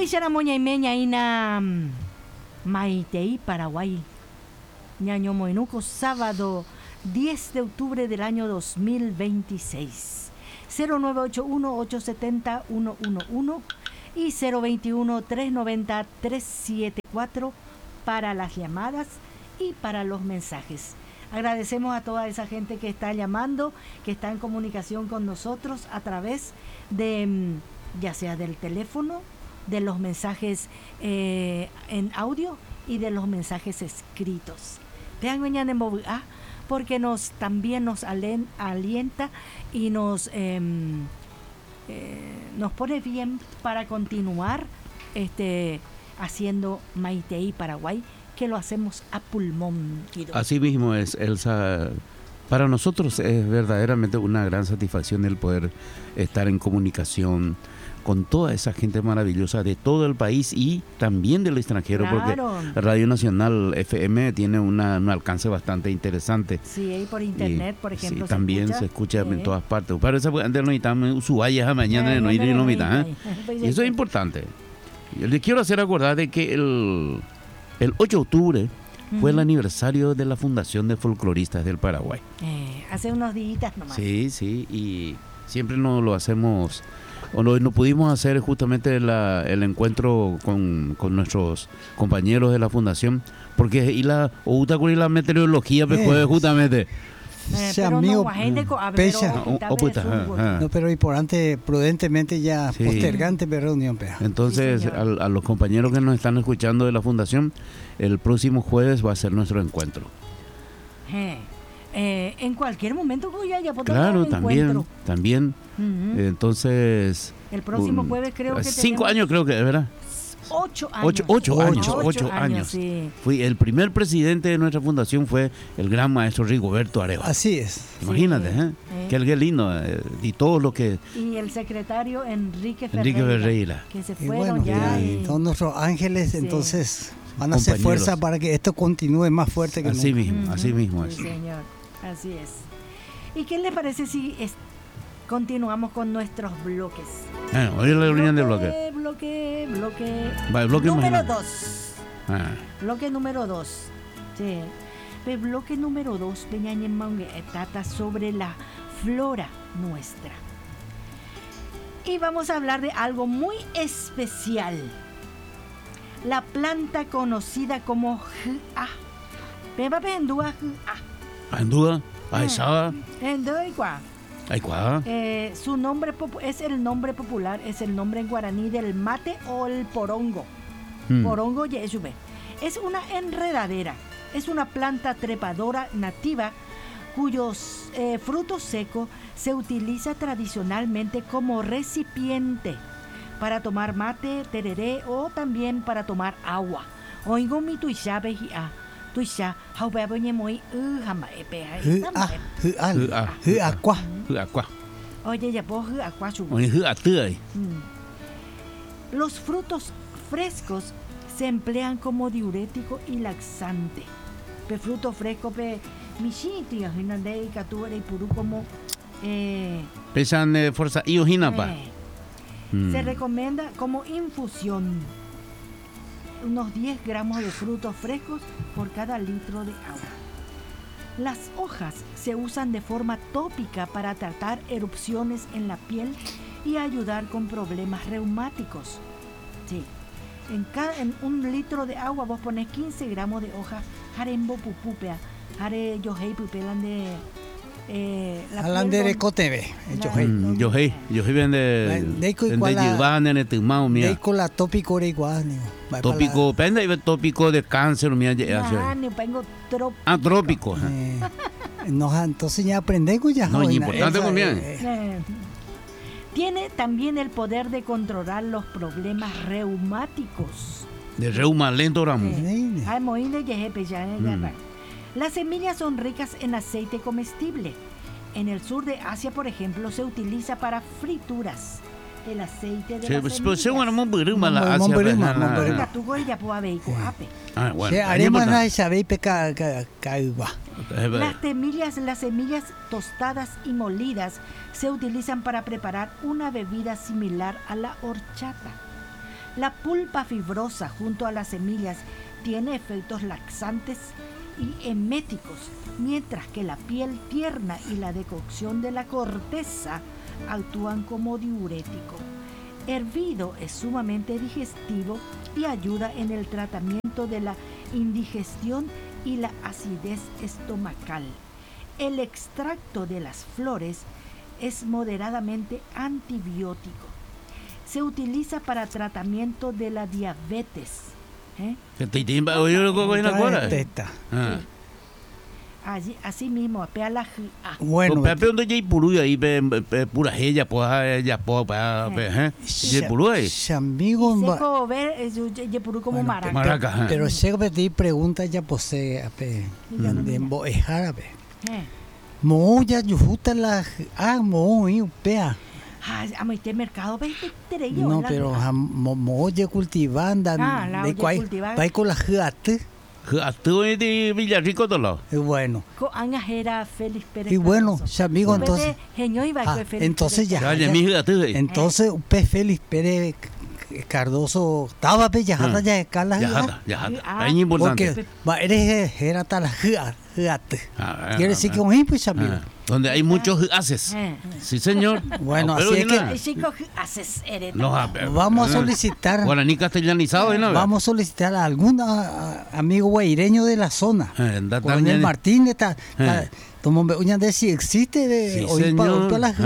Ixaramoña y meña ina Maitei, Paraguay. Ñaño Moinuco, sábado 10 de octubre del año 2026. 0981-870-111 y 021-390-374 para las llamadas y para los mensajes. Agradecemos a toda esa gente que está llamando, que está en comunicación con nosotros a través de, ya sea del teléfono, de los mensajes en audio y de los mensajes escritos. Vean mañana en Bogotá, porque también nos alienta y nos pone bien para continuar haciendo Maitei Paraguay, que lo hacemos a pulmón. Así mismo es, Elsa. Para nosotros es verdaderamente una gran satisfacción el poder estar en comunicación con toda esa gente maravillosa de todo el país y también del extranjero, claro, porque Radio Nacional FM tiene un alcance bastante interesante. Sí, y por internet, por ejemplo. Sí, también se escucha en todas partes. Para eso antes no necesitamos Ushuaia mañana no ir y no. Y eso es importante. Yo les quiero hacer acordar de que el 8 de octubre fue el aniversario de la Fundación de Folcloristas del Paraguay. Hace unos días nomás. Sí, y siempre nos lo hacemos, o no pudimos hacer justamente el encuentro con nuestros compañeros de la Fundación, porque y la meteorología fue justamente... Pero amigo, pero importante, prudentemente ya postergante de reunión. Entonces, sí, a los compañeros que nos están escuchando de la Fundación, el próximo jueves va a ser nuestro encuentro. En cualquier momento ya claro, también. Entonces, el próximo jueves creo que 5 años creo que, ¿verdad? 8 años. 8 años. Sí. El primer presidente de nuestra fundación fue el gran maestro Rigoberto Arevalo. Así es. Imagínate, Qué lindo. Y todo lo que... Y el secretario Enrique Ferreira. Que se fueron ya. Y todos nuestros ángeles, entonces van a hacer fuerza para que esto continúe más fuerte que así nunca. Así mismo es. Sí, señor. Así es. ¿Y qué le parece si continuamos con nuestros bloques? Hoy es la reunión de bloques. Bloque bloque número 2. Bloque número 2. Sí. El bloque número 2 trata sobre la flora nuestra. Y vamos a hablar de algo muy especial. La planta conocida como Hua. Andúa, Aizada. Su nombre es el nombre popular, es el nombre en guaraní del mate o el porongo. Porongo yesube. Es una enredadera, es una planta trepadora nativa cuyos frutos secos se utiliza tradicionalmente como recipiente para tomar mate, tereré o también para tomar agua. Oigo mi tuishabe tuisha haubeaboñe moi jama aqua. Oye, ya vos aqua su. Los frutos frescos se emplean como diurético y laxante. Pe fruto fresco pe michiti hinandei kature puru como pesan fuerza iojinapa. Se recomienda como infusión unos 10 gramos de frutos frescos por cada litro de agua. Las hojas se usan de forma tópica para tratar erupciones en la piel y ayudar con problemas reumáticos. Sí. En un litro de agua vos pones 15 gramos de hojas jarembo pupupea, jare yohei pupelan de Alandere kotebe, yohei vende llevan en el timao mía. Deiko la tópico de igual. Tópico, pende tópico de cáncer mía. Trópico. No, entonces ya aprendemos ya. No, importante también. Tiene también el poder de controlar los problemas reumáticos. De reuma lento, Ramos. Las semillas son ricas en aceite comestible. En el sur de Asia, por ejemplo, se utiliza para frituras. El aceite de las semillas. Las semillas tostadas y molidas se utilizan para preparar una bebida similar a la horchata. La pulpa fibrosa junto a las semillas tiene efectos laxantes y eméticos, mientras que la piel tierna y la decocción de la corteza actúan como diurético. Hervido es sumamente digestivo y ayuda en el tratamiento de la indigestión y la acidez estomacal. El extracto de las flores es moderadamente antibiótico. Se utiliza para tratamiento de la diabetes. Así mismo, apea la bueno, donde hay puru ahí pura ella pues ya puru ahí. Amigo, seco ver es puru como maraca. Pero se pedir preguntas ya posee de emboejar mo ya justa la mo y upea. A este mercado no, pero mo ya cultivando de cuál va con la jate. De Villarrico todo. Bueno. Félix Pérez. Y bueno, amigo, entonces. Entonces ya. Entonces, Félix Pérez Cardoso estaba pellajada ya de Carla. Ya. Ahí importante. Porque eres era tal jate. Quiere decir que un pues amigo. Donde hay muchos haces. Sí, señor. Bueno, así es que vamos a solicitar. Guaraní castellanizado, ¿no? Vamos a solicitar a algún amigo guaireño de la zona. Coronel Martínez está. Si existe hoy para las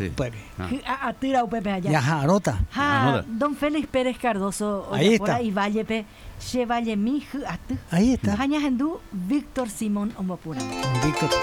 Rota. Don Félix Pérez Cardoso. Ahí está. Ahí está. Ahí está. Víctor Simón Omopura. Víctor.